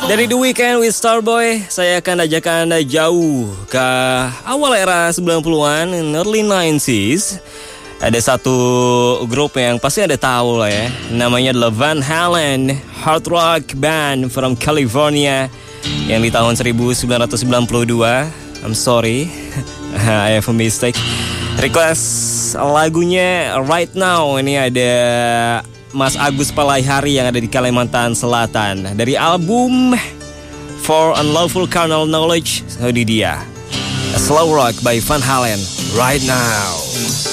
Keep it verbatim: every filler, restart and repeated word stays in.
Dari The Weeknd with Starboy, saya akan ajak Anda jauh ke awal era sembilan puluhan, early nineties. Ada satu grup yang pasti Anda tahu lah ya. Namanya adalah Van Halen, hard rock band from California yang di tahun seribu sembilan ratus sembilan puluh dua. I'm sorry, I have a mistake. Request lagunya Right Now. Ini ada Mas Agus Palaihari yang ada di Kalimantan Selatan. Dari album For Unlawful Carnal Knowledge. So di dia A Slow Rock by Van Halen Right Now.